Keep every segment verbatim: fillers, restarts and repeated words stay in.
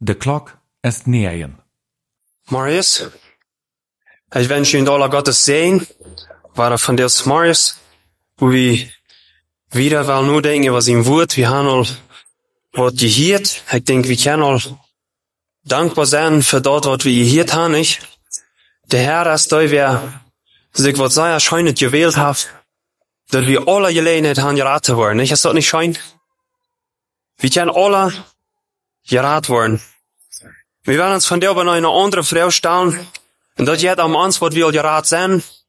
De klok est nejen. Marius, ich wünsche Ihnen aller Gottes Segen, waar van Deus Marius, hoe we wieder wel nu denken was ihm woord, we haben al wat gehoord, ik denk we kunnen al dankbaar zijn voor dat wat we gehoord haben, nicht? Der Herr ist da, wer sich was sehr schönes gewählt hat, dass wir alle Gelegenheit haben, geraten worden, nicht? Ist das nicht schön? Wir können alle geraten worden. Wir werden uns von der bei einer anderen Frau stellen, und das geht am uns, was wir geraten sind,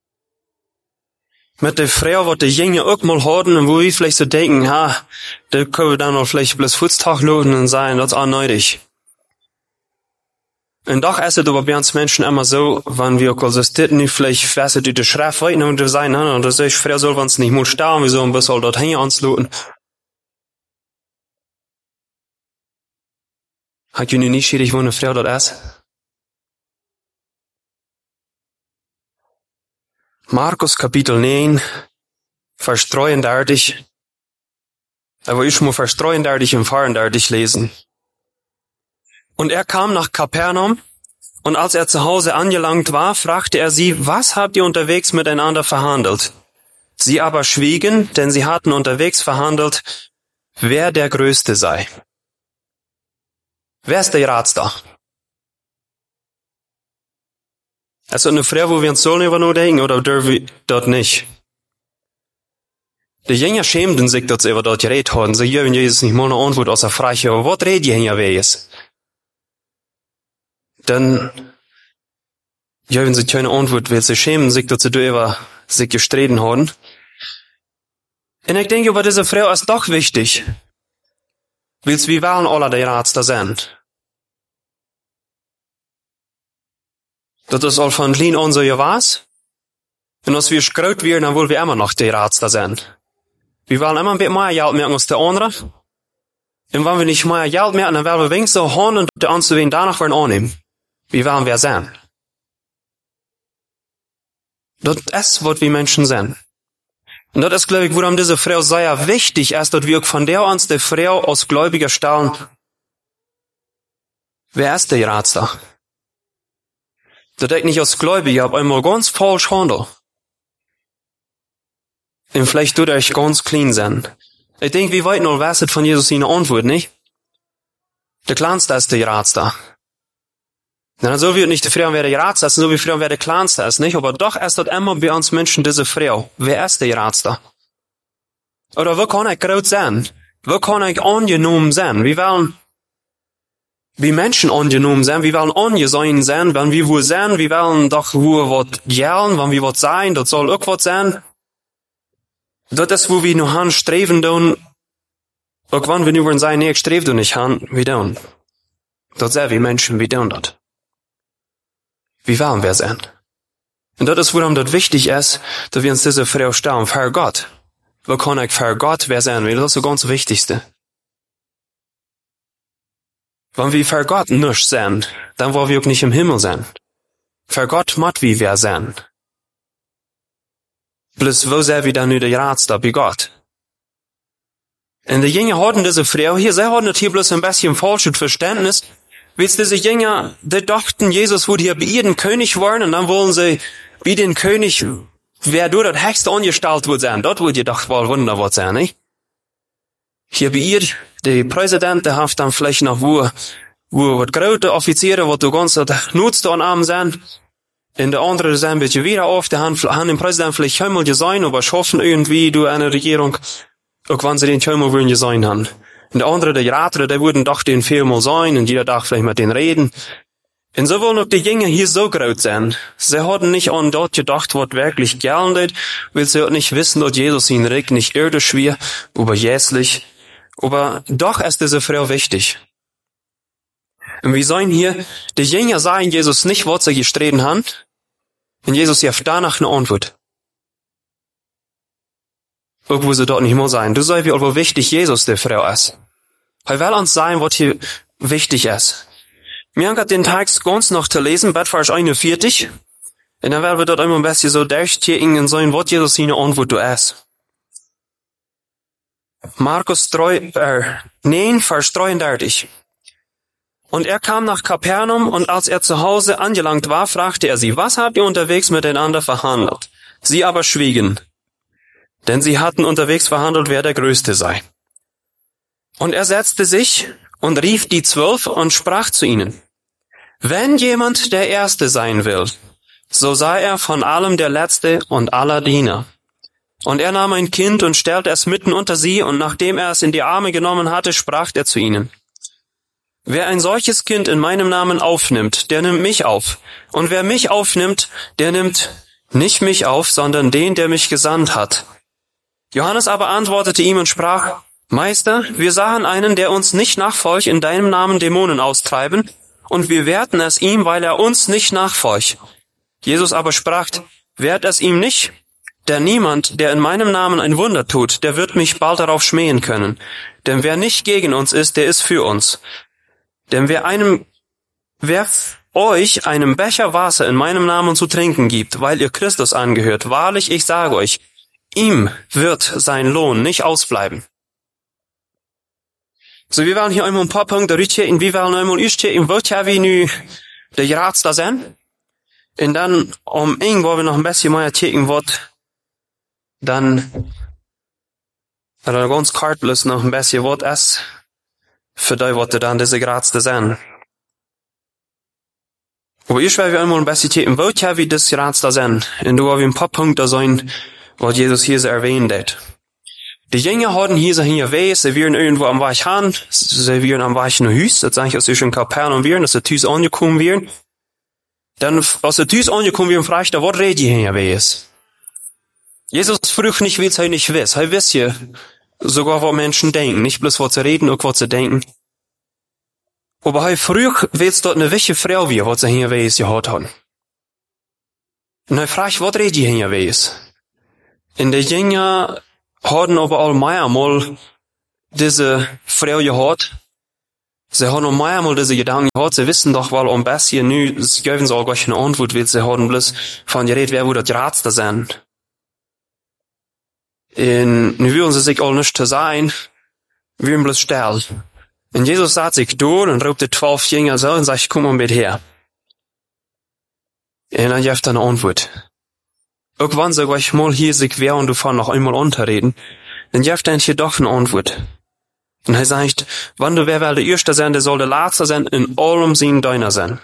mit der Frau, was die Jünger auch mal hatten, und wo wir vielleicht so denken, ha, da können wir dann noch vielleicht bloß Fußtag laden und sagen, das ist auch nötig. Und doch ist es aber bei uns Menschen immer so, wenn wir auch das nicht vielleicht fest durch die Schrift weiten und wir sagen, und das ist, Frau soll uns nicht mal sterben, wir sollen bis all dort hängen uns laden. Hat ihr nicht schwierig, wo eine Frau dort ist? Markus Kapitel neun, Vers dreiunddreißig. Aber ich muss Vers dreiunddreißig und vierunddreißig lesen. Und er kam nach Kapernaum, und als er zu Hause angelangt war, fragte er sie, was habt ihr unterwegs miteinander verhandelt? Sie aber schwiegen, denn sie hatten unterwegs verhandelt, wer der Größte sei. Wer ist der Ratster? Also eine Frau, wo wir uns sollen über nur denken, oder dürfen wir dort nicht? Die Jünger schämten sich, dass sie über dort geredet haben. Sie geben Jesus nicht mal eine Antwort außer Frage, aber was redet ihr hier wes? Dann geben sie keine Antwort, weil sie schämen sich, dass sie darüber sich gestritten haben. Und ich denke, über diese Frau ist doch wichtig. Weil wir wollen alle der Ratster sein. Das ist all von klein an so gewesen. Und als wir groß werden, dann wollen wir immer noch der Ratster sein. Wir wollen immer ein bisschen mehr Geld merken als der andere. Und wenn wir nicht mehr Geld merken, dann werden wir wenigstens so haben und der andere wen danach wollen annehmen. Wie wollen wir sein? Das ist, was wir Menschen sind. Und das ist, glaube ich, worum diese Frau sehr wichtig ist, dass wir von der uns die Frau als Gläubiger stellen. Wer ist der Ratster? Das denkt nicht als Gläubiger, aber einmal ganz falsch handeln. Und vielleicht tut er euch ganz clean sein. Ich denke, wie weit noch weiß von Jesus seine Antwort, nicht? Der Kleinste ist der Ratster. Na, so wird nicht die Frau, wer der Ratster ist, so wie die Frau, wer der Kleinste ist, nicht? Aber doch ist das immer bei uns Menschen diese Frau. Wer ist der Ratster? Oder wo kann ich groß sein? Wo kann ich angenommen sein? Wir wollen wie Menschen angenommen sein, wir wollen angesehen sein, wenn wir wo sein, wir wollen doch wo was gern, wenn wir was sein, das soll auch was sein. Das ist, wo wir noch han streben tun, auch wenn wir nur wollen sein, nee, ich strebe nicht han, wir tun. Das sind wie Menschen, wir tun das. Wie wollen wir sein? Und das ist, worum das wichtig ist, dass wir uns diese Frau stellen, für Gott. Wo kann ich für Gott wer sein will? Das ist das ganz Wichtigste. Wenn wir für Gott nicht sein, dann wollen wir auch nicht im Himmel sein. Für Gott muss wir wer sein. Bloß wo sind wir dann nur der Ratster bei Gott? Und die Jünger hatten diese Frau hier, sie hatten hier bloß ein bisschen falsches Verständnis. Weil diese Jünger, die dachten, Jesus würde hier bei ihren König werden, und dann wollen sie wie den König, wer durch das höchste angestellt wird sein. Dort würde doch wohl Wunder was sein, nicht? Hier bei ihr, die Präsident, der hat dann vielleicht noch wo, wo was große Offiziere, was du ganz nutzt an Abend sind. In der andere sind ein bisschen wieder auf, der haben, haben den Präsident vielleicht einmal gesehen, aber schaffen irgendwie durch eine Regierung, auch wenn sie den einmal wollen gesehen haben. Und der andere, der Rater, der würden doch den viermal sein, und jeder darf vielleicht mit denen reden. Und so wollen auch die Jünger hier so groß sein. Sie hatten nicht an dort gedacht, was wirklich geltet, weil sie nicht wissen, dass Jesus ihnen Reck nicht irdisch wir, aber jässlich. Aber doch ist diese Frau wichtig. Und wir sehen hier, die Jünger sagen Jesus nicht, was sie gestritten haben, und Jesus gibt danach eine Antwort. Irgendwo sie dort nicht mehr sein. Du sagst, wie aber wichtig Jesus der Frau ist. Er will uns sagen, was hier wichtig ist. Wir haben den Text ganz noch zu lesen, bei Vers einundvierzig. Und dann werden wir dort einmal ein bisschen so durchgehen und sagen, was Jesus seine Antwort du ist. Markus drei, äh, neun, Vers dreiunddreißig. Und er kam nach Kapernaum, und als er zu Hause angelangt war, fragte er sie, was habt ihr unterwegs miteinander verhandelt? Sie aber schwiegen, denn sie hatten unterwegs verhandelt, wer der Größte sei. Und er setzte sich und rief die Zwölf und sprach zu ihnen, wenn jemand der Erste sein will, so sei er von allem der Letzte und aller Diener. Und er nahm ein Kind und stellte es mitten unter sie, und nachdem er es in die Arme genommen hatte, sprach er zu ihnen, wer ein solches Kind in meinem Namen aufnimmt, der nimmt mich auf. Und wer mich aufnimmt, der nimmt nicht mich auf, sondern den, der mich gesandt hat. Johannes aber antwortete ihm und sprach, Meister, wir sahen einen, der uns nicht nachfolgt, in deinem Namen Dämonen austreiben, und wir wehrten es ihm, weil er uns nicht nachfolgt. Jesus aber sprach, wehrt es ihm nicht, denn niemand, der in meinem Namen ein Wunder tut, der wird mich bald darauf schmähen können. Denn wer nicht gegen uns ist, der ist für uns. Denn wer einem, wer euch einem Becher Wasser in meinem Namen zu trinken gibt, weil ihr Christus angehört, wahrlich, ich sage euch, ihm wird sein Lohn nicht ausbleiben. Så vi vil hier einmal ein paar Punkte rutchecken, vi vil einmal utchecken, wat har vi nu det graadste zijn? En dan, om één waar we nog een beetje meer checken wat, dan, eller ganz kartlos nog een beetje wat is, für die, wat er dann diese graadste zijn. Aber ich will einmal ein bisschen checken, wat har vi das graadste zijn? En du har vi ein paar Punkte sein, wat Jesus hier so erwähnt hat. Die Jünger hatten hier so hier weh, sie wären irgendwo am Weich Han, sie wären am Weich in Hüs, das sage ich, als sie schon Kapernaum wären, dass sie Tüs angekommen wären. Dann, als sie Tüs angekommen wären, fragt er, was redet ihr hier weh ist? Jesus fragt nicht, wie es er nicht weiß. Er weiß ja sogar, was Menschen denken, nicht bloß, was sie reden, auch was sie denken. Aber er fragt, weiß dort eine welche Frau wie, was sie hier weh ist, gehabt haben. Und er fragt, was redet ihr hier weh ist? In der Jünger hadden aber all mehrmal diese Frau gehabt. Sie haben auch mehrmal diese Gedanken gehabt. Sie wissen doch, weil am besten nu, sie geben sie auch gar keine Antwort, weil sie haben bloß von geredet, wer wohl das Ratste sein. Und nu würden sie sich all nicht zu sein, würden bloß still. Und Jesus sagt sich durch und ruft die zwölf Jünger so und sagt, komm mal mit her. Und dann gibt er eine Antwort. Irgendwann sag ich mal hier sich wer und du fahren noch einmal unterreden, dann gibt er hier doch eine Antwort. Und er sagt, wann du wer will der Erste sein, der soll der Letzte sein, in allem sein deiner sein.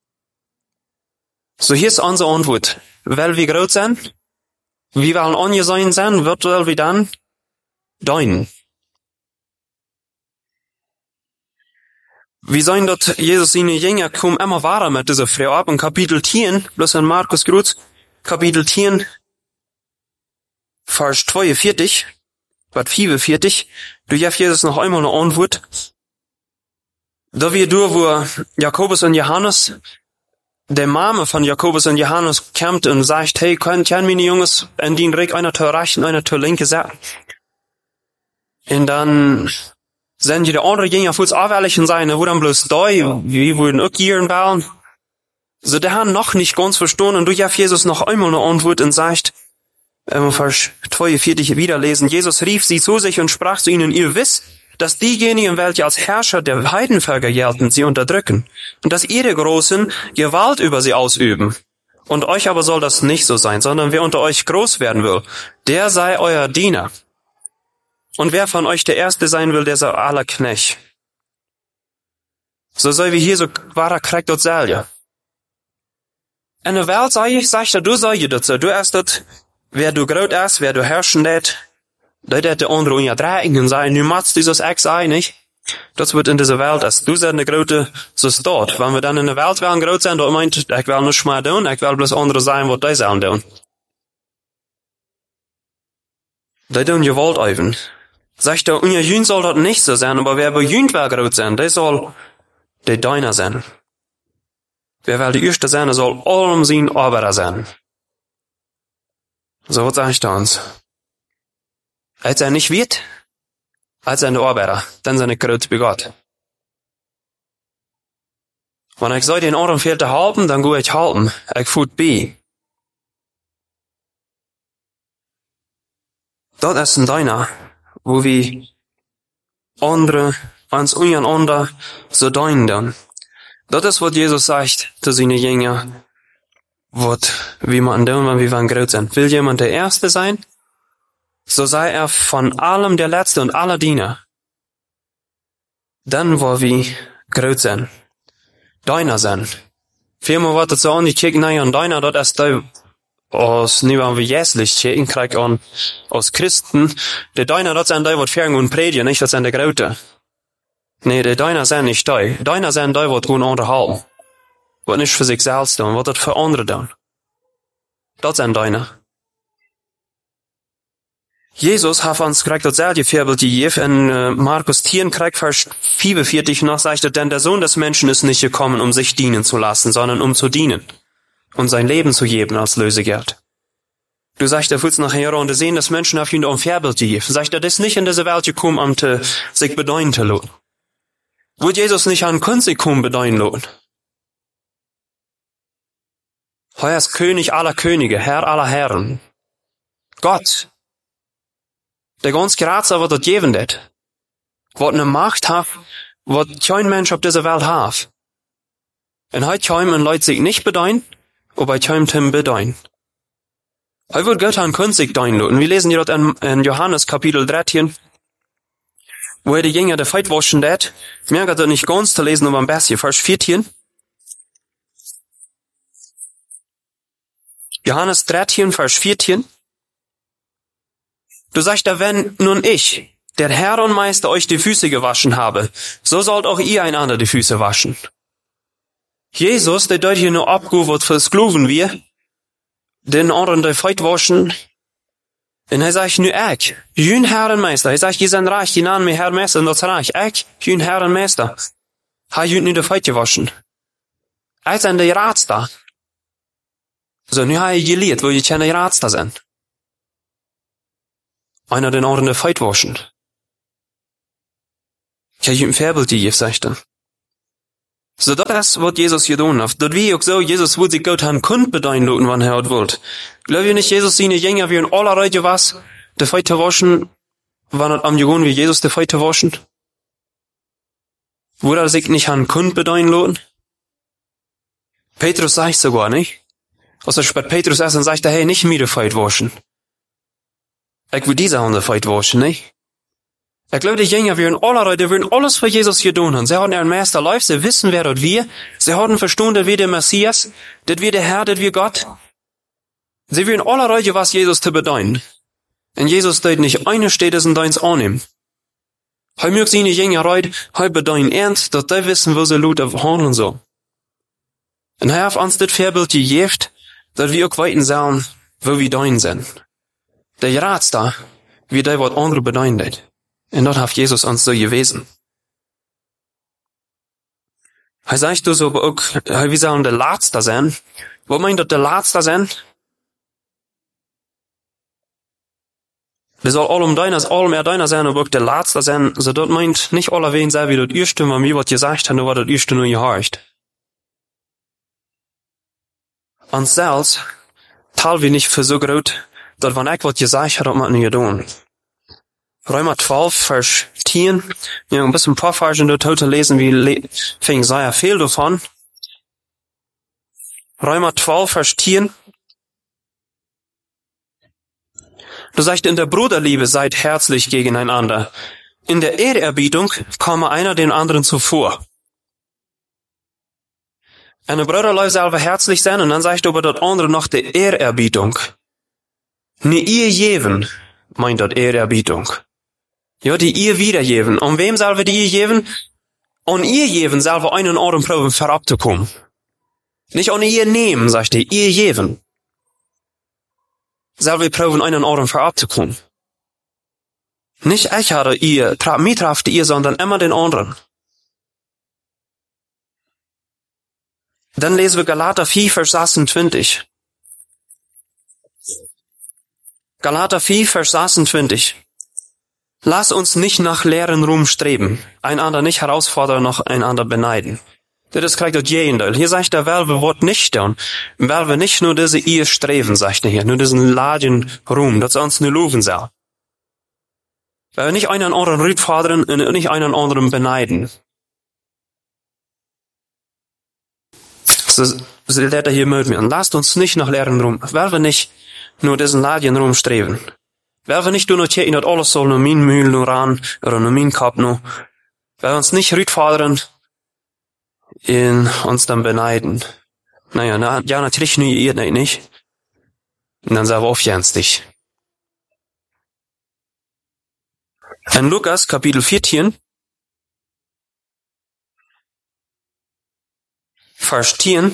So hier ist unsere Antwort. Weil wir groß sein, wie wollen angesehen sein, wird soll wir dann deinen. Wie sollen dort Jesus seine Jünger kommen immer weiter mit dieser Frau ab, in Kapitel zehn, bloß in Markus Grutz, Kapitel zehn, Vers zweiundvierzig, Vers vierundvierzig, du gibst Jesus noch einmal eine Antwort. Da wir durch, wo Jakobus und Johannes, der Mame von Jakobus und Johannes kommt und sagt, hey, können, können meine Jungs in den Reck einer zur rechten, einer zur linken sagen? Und dann sind die andere Jünger fürs Aufwärlichen sein, wo dann bloß da, wie würden auch gieren wollen. So, der haben noch nicht ganz verstanden, und du gibst Jesus noch einmal eine Antwort und sagt, ähm, Vers zweiundvierzig wieder lesen, Jesus rief sie zu sich und sprach zu ihnen, ihr wisst, dass diejenigen, welche als Herrscher der Heidenvölker gelten, sie unterdrücken, und dass ihre Großen Gewalt über sie ausüben. Und euch aber soll das nicht so sein, sondern wer unter euch groß werden will, der sei euer Diener. Und wer von euch der Erste sein will, der sei aller Knecht. So soll wie hier so wahrer Krieg dort selber. In der Welt sag ich, sag ich, du sag ich dazu, du erst dort, wer du groß ist, wer du herrschen det, da det der andere unja dreien sein, nu machst dieses Ex ein, nicht? Das wird in dieser Welt, als du seid eine große, so ist dort. Wenn wir dann in der Welt werden groß sein, da meint, ich will nicht mehr tun, ich will bloß andere sein, was die sollen tun. Die tun Gewalt üben. Sagt er, unja Jünd soll das nicht so sein, aber wer bei Jünd will groß sein, der soll der Deiner sein. Wer will der Erste sein, der soll allem sein Arbeiter sein. So was sag ich da uns. Als er nicht wird, als er der Arbeiter, dann seine Kreuz bei Gott. Wenn ich soll den anderen Viertel halten, dann gehe ich halten. Ich fuhrt bei. Dort ist ein Deiner, wo wir andere, ans untereinander so deinen dann. Das ist, was Jesus sagt zu seinen Jüngern. Wat, wie man tun, wenn wir groß sind. Will jemand der Erste sein? So sei er von allem der Letzte und aller Diener. Dann, wo wir groß sind. Deiner sind. Vielmehr wird es so an die Kirchen an deiner, dort ist da, aus, nicht wenn wir jässlich Kirchen kriegen, an, aus Christen, der Deiner, dort sind da, was fern und predigen, nicht, das sind der Grote. Nee, der Deiner sind nicht da. Deiner sind da, was gut unterhalten. Was nicht für sich selbst tun, was das für andere tun. Das sind Deiner. Jesus hat uns gekriegt dasselbe Vorbild gegeben. In äh, Markus zehn, Vers vierundvierzig noch sagt er, denn der Sohn des Menschen ist nicht gekommen, um sich dienen zu lassen, sondern um zu dienen und sein Leben zu geben als Lösegeld. Du sagst, er willst nachher und sehen, dass Menschen auf ihn um Vorbild gegeben. Sagt er, das ist nicht in diese Welt gekommen, um te, sich bedeuten zu lassen. Wird Jesus nicht an Kunst kommen, bedeuten lassen? Er ist König aller Könige, Herr aller Herren. Gott. Der ganz Grazer, was das geben det. Was eine Macht hat, was kein Mensch auf dieser Welt hat. Und heute können Leute sich nicht bedeuten, aber können ihm bedeuten. Heute wird Gott an Kunst sich bedeuten. Und wir lesen hier dort in, in Johannes Kapitel dreizehn, wo er die Jünger der Feit waschen det. Mir geht das nicht ganz zu lesen, aber ein bisschen. Vers vierzehn. Johannes dreizehn, Vers vierzehn. Du sagst da, wenn nun ich, der Herr und Meister, euch die Füße gewaschen habe, so sollt auch ihr einander die Füße waschen. Jesus, der dort hier nur abgeholt für Skloven wir, den anderen die Feit waschen, und er sagt nur ich, jün Herr und Meister, er sagt, ihr seid reich, die Namen mir Herr Meister, und das reich, ich, jün Herr und Meister, ha jün nur die Feit gewaschen. Er ist ein der Rats da. So, nu ha ich gelehrt, wo ihr keine Rats da sind. Einer den anderen der Feit waschen. Ich habe ein Vorbild gegeben, sagt er. So, das ist, was Jesus getan hat. Dort wie auch so, Jesus will sich Gott an Kund bedeuten lassen, wann er hat wollt. Glaub ihr nicht, Jesus seine Jünger wie in aller Leute was, der Feit zu waschen, wann er am Jogon wie Jesus der Feit zu waschen? Wurde er sich nicht an Kund bedeuten lassen? Petrus sagt sogar nicht. Also spät Petrus erst und sagt er, hey, nicht mir die Feit waschen. Ich will diese Hand Feit waschen, nicht? Ich glaube, die Jünger, wir in aller Leute, wir alles für Jesus getan haben. Sie haben ihren Meister live, sie wissen, wer dort wir. Sie haben verstanden, dass wir der Messias, dass wir der Herr, dass wir Gott. Sie will in aller Leute was Jesus zu bedeuten. Und Jesus deut nicht eine steht es und deins annehmen. Heu mögt seine Jünger reut, heu bedeuten ernst, dass die wissen, wo sie Lut handeln so. Und er hat uns das Vorbild gegeben, dass wir auch weiten sollen, wo wir dein sind. Der Rats da, wie der was andere bedeutet. Und dort hat Jesus uns so gewesen. Er sagt du so auch, wie sollen der Letzte sein? Wo meint das der Letzte sein? Der soll allem deiner, allem er deiner sein, aber auch der Letzte sein. So dort meint nicht alle wen sei, wie dort ihr Stimme, mir was gesagt hat, nur was dort ihr Stimme gehorcht. Und selbst, tal wir nicht für so groß, dat wann ich was gesagt hat, hat man nicht getan. Römer zwölf, Vers zehn. Ja, ein bisschen ein paar Versen dort heute lesen, wie le fing sei er viel davon. Römer zwölf, Vers zehn. Du sagst, in der Bruderliebe seid herzlich gegeneinander. In der Ehrerbietung komme einer den anderen zuvor. Eine Bruder läuft selber herzlich sein und dann sagt aber dort andere noch die Ehrerbietung. Ne ihr jeven, meint dort Ehrerbietung. Ja, die ihr wiedergeben. Und wem soll wir die ihr geben? Und ihr geben soll wir einen anderen proben verabzukommen. Nicht ohne ihr nehmen, sagt ihr, ihr geben. Soll wir proben einen anderen verabzukommen. Nicht ich hatte ihr, tra mich trafte ihr, sondern immer den anderen. Dann lesen wir Galater vier, Vers sechsundzwanzig. Galater vier, Vers sechsundzwanzig. Lass uns nicht nach leeren Ruhm streben, einander nicht herausfordern, noch einander beneiden. Das kriegt dort jeder. Hier sagt der Welwe Wort nicht tun. Weil wir nicht nur diese ihr streben, sagt er hier, nur diesen Laden Ruhm, das uns nur loben soll. Weil wir nicht einen anderen rübfordern und nicht einen anderen beneiden. So, so lehrt er hier mit mir. Und lasst uns nicht nach leeren rum, weil wir nicht nur diesen Ladien rumstreben. Weil wir nicht nur notieren, in das alles soll nur mein Mühl nur ran, oder nur mein Kopf nur. Weil wir uns nicht rütfadern, in uns dann beneiden. Naja, na, ja, natürlich nur ihr nicht. Und dann sagen wir auf Jens dich. In Lukas, Kapitel vierzehn, Vers zehn,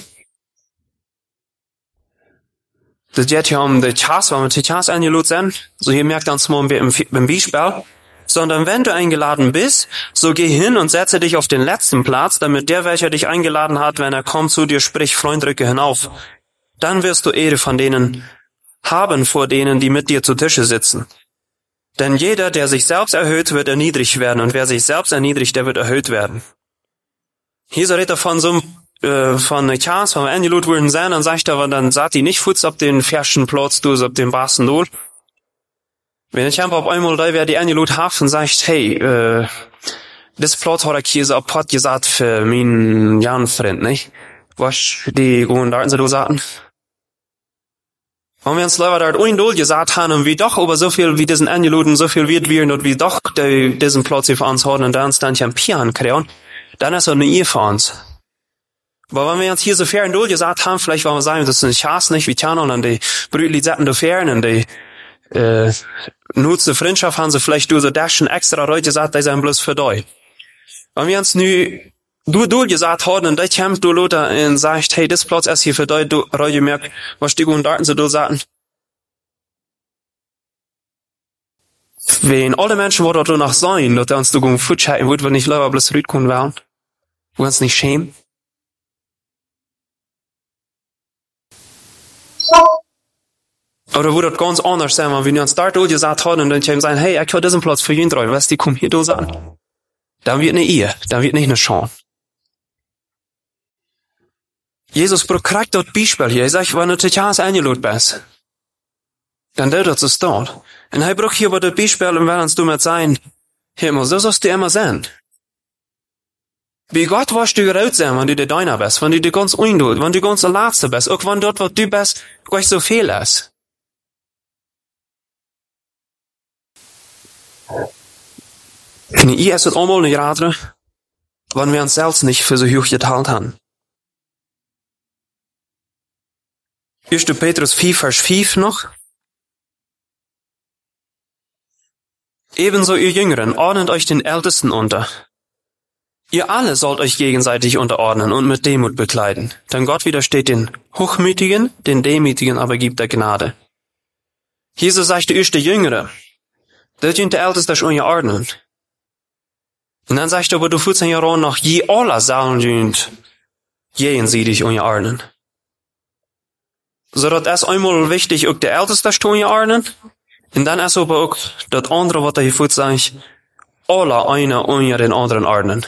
das geht hier um die Chas, wenn wir die Chas eingeladen sind. So hier merkt uns mal im, im Beispiel. Sondern wenn du eingeladen bist, so geh hin und setze dich auf den letzten Platz, damit der, welcher dich eingeladen hat, wenn er kommt zu dir, spricht, Freund, rücke hinauf. Dann wirst du Ehre von denen haben, vor denen, die mit dir zu Tische sitzen. Denn jeder, der sich selbst erhöht, wird erniedrigt werden, und wer sich selbst erniedrigt, der wird erhöht werden. Hier so redet er von so einem, von der Chance, wenn wir eingeladen wurden sein, dann sagt er, dann sagt die nicht futz auf den ferschen Platz, du, auf den Basen dol. Wenn ich einfach auf einmal da wäre, die eingeladen hat und sagt, hey, äh, das Platz hat ich hier so apart gesagt für meinen Jan Freund, nicht? Was die guten Daten so sagen. Wenn wir uns leider dort undol gesagt haben, und wie doch aber so viel wie diesen eingeladen, so viel wird wir und wie doch die, diesen Platz hier für uns haben und da uns dann ein Pian kriegen, dann ist er eine Ehe für uns. Aber wenn wir uns hier so fair und dol gesagt haben, vielleicht wollen wir sagen, das ist ein Chance nicht, wie Tiano und die Brüder satten da fern und die äh, nutze Freundschaft haben sie vielleicht durch so Daschen extra Leute gesagt, die sind bloß für dich. Wenn wir uns nu du du gesagt haben, und die kommt du Lothar und sagt, hey, das Platz ist hier für dich, du Leute merkt, was die guten Daten so du sagen. Wenn alle Menschen, wo dort noch sein, dass uns du guten Futsch halten, würden wir nicht lieber bloß rütkommen werden? Wir uns nicht schämen? Oder würde das ganz anders sein, wenn wir uns dort gesagt haben und dann können sagen, hey, ich habe diesen Platz für jeden drei, was die kommen hier da an. Dann wird eine Ehe, dann wird nicht eine Chance. Jesus kriegt dort Beispiel hier. Er sagt, wenn du total eingeladen bist, dann tut das es dort. Und er braucht hier aber das Beispiel, und wenn uns du mit sein, Himmel, so sollst du immer sein. Wie Gott wirst du gerät sein, wenn du der Deiner bist, wenn du die ganz unduld, wenn du ganz der Letzte bist, auch wenn dort, wo du bist, gleich so viel ist. Und ich ist es einmal nicht raten, wenn wir uns selbst nicht für so hoch geteilt haben. erster Petrus vier, Vers fünf noch. Ebenso ihr Jüngeren, ordnet euch den Ältesten unter. Ihr alle sollt euch gegenseitig unterordnen und mit Demut bekleiden. Denn Gott widersteht den Hochmütigen, den Demütigen aber gibt er Gnade. Jesus sagt der erste Jüngere, der dient der Älteste euch unterordnen. Und dann sagt er, aber du vierzehn Jahre noch je aller Saalen dient, jehen sie dich unterordnen. So dat ist einmal wichtig, auch der Älteste zu unterordnen. Und dann ist aber auch das andere, was er hier vorhin sagt, alle einer unter den anderen ordnen.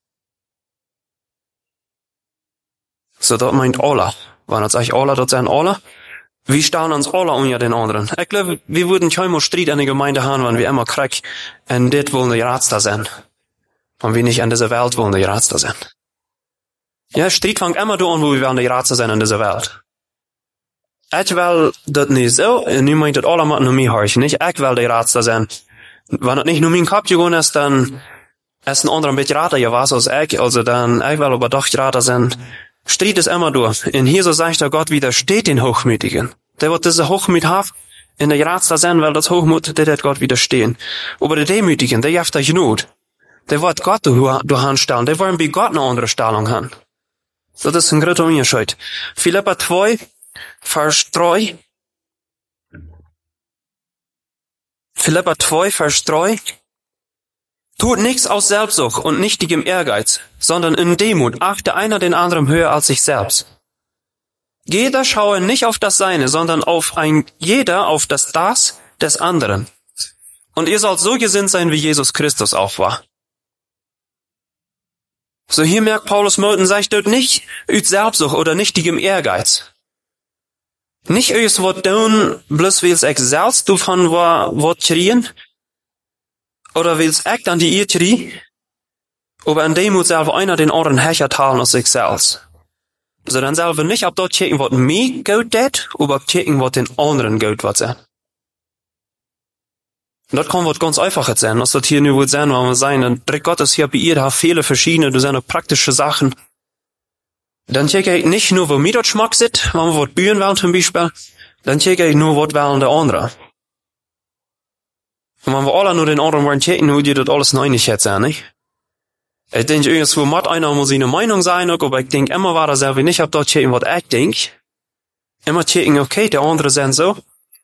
So, das meint alle. Wenn das sagt alle, das sind alle. Wir stehen uns alle unter den anderen. Ich glaube, wir würden kein Streit in der Gemeinde haben, wenn wir immer krieg, und dit wollen die Ratster sein. Wenn wir nicht in dieser Welt wollen die Ratster sein. Ja, Streit fängt immer da an, wo wir an die Ratster sein in dieser Welt. Ich will das nicht so, und nu meint das alle mal nur mich horchen, nicht? Ich will die Ratster sein. Wenn das nicht nur mein Kopf gegangen ist, dann ist ein anderer ein bisschen Rater gewesen als ich, also dann, ich will aber doch Rater sein. Streit ist immer durch. Und hier so sagt der Gott, widersteht den Hochmütigen. Der wird diese Hochmut haben, in der Ratster sein, weil das Hochmut, der wird Gott widerstehen. Aber der Demütigen, der jaft euch Not. Der wird Gott durch anstellen, der wollen wie Gott eine andere Stellung haben. So, das ist ein großer Unterschied. Philipper zwei, Vers drei. Philipper zwei, Vers drei. Tut nichts aus Selbstsucht und nichtigem Ehrgeiz, sondern in Demut achte einer den anderen höher als sich selbst. Jeder schaue nicht auf das Seine, sondern auf ein, jeder auf das Das des anderen. Und ihr sollt so gesinnt sein, wie Jesus Christus auch war. So hier merkt Paulus Merten, sagt dort nicht üt Selbstsucht oder nichtigem Ehrgeiz. Nicht ös wat tun, bloß wils ich selbst davon war, wat kriegen, oder wils ich dann die ihr krieg, aber in Demut selber einer den anderen Hecher teilen aus sich selbst. So dann selber nicht, ob dort checken, was mir gut tät, aber ob checken, was den anderen gut wird sein. Und das kann was ganz Einfaches sein. Was das hier nur wird sein, wenn wir sein, dann Dreck Gottes hier bei ihr, da haben viele verschiedene, da sind auch praktische Sachen. Dann checke ich nicht nur, wo mir dort Schmack sitzt, wenn wir was bühen wollen zum Beispiel, dann checke ich nur, was wollen der andere. Und wenn wir alle nur den anderen wollen checken, wo die das alles neinig jetzt sein, nicht? Ich denke, irgendwo macht einer muss seine Meinung sein, aber ich denke immer war das selber nicht, ob dort checken, was ich denke. Immer checken, okay, der andere sind so.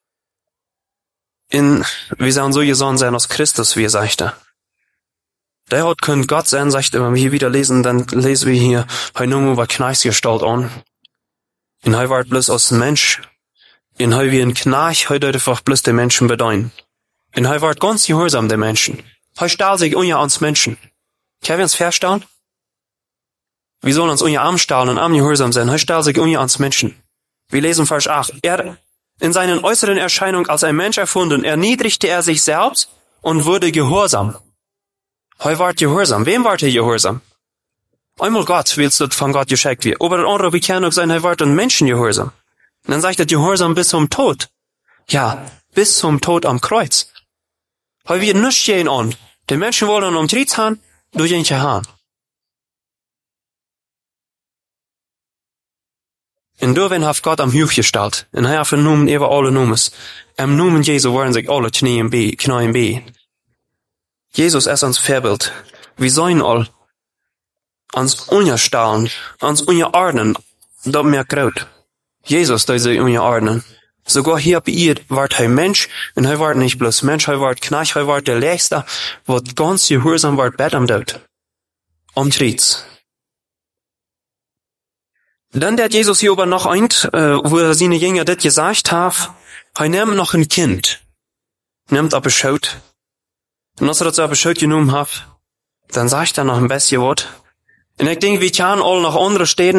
In, wir sollen so gesonnen sein aus Christus, wie er sagte. Der hat können Gott sein, sagt er, wenn wir hier wieder lesen, dann lesen wir hier, hei nun über Kneichsgestalt an. In hei wart bloß aus dem Mensch. In hei wie ein Knarch, hei dort einfach bloß den Menschen bedeuten. In hei wart ganz gehorsam der Menschen. Hei stahl sich unja ans Menschen. Können wir uns verstehen? Wir sollen uns unja arm stahlen und arm gehorsam sein. Hei stahl sich unja ans Menschen. Wir lesen Vers acht. Er, in seinen äußeren Erscheinung als ein Mensch erfunden, erniedrigte er sich selbst und wurde gehorsam. Hei wart gehorsam. Wem wart er gehorsam? Einmal Gott, willst du von Gott geschenkt werden. Aber der andere, wie kann auch sein, hei wart ein Menschen gehorsam. Und dann sagt er gehorsam bis zum Tod. Ja, bis zum Tod am Kreuz. Hei wird nichts gehen an. Die Menschen wollen um Tritt haben, durch ihn haben. In Durwen hat Gott am Huch gestalt. En hij heeft vernoemd über alle Nummers. Am Namen Jesu waren sich alle Knien be, Knien be. Jesus ist uns Vorbild. Wir sollen all uns unterstellen, uns unterordnen, das mehr graut. Jesus, der sich unterordnen. Sogar hier bei ihr ward er Mensch, und er ward nicht bloß Mensch, er ward Knach, er ward der Letzte, wat ganz gehorsam ward bet am Tod. Umtritts. Dann der Jesus hier aber noch ein, äh, wo er seine Jünger das gesagt hat, er nimmt noch ein Kind, nimmt aber schaut, und als er das aber schaut genommen hat, dann sagt er noch ein bisschen was. Und ich denke, wir können alle noch andere Städte